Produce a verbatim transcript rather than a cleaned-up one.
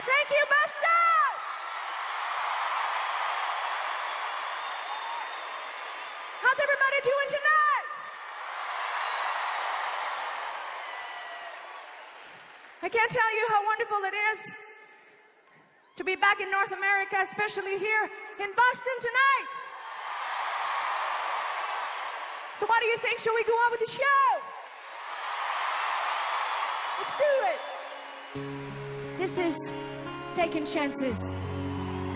Thank you, Boston! How's everybody doing tonight? I can't tell you how wonderful it is to be back in North America, especially here in Boston tonight. So what do you think? Shall we go on with the show? Let's do it. This is Taking Chances.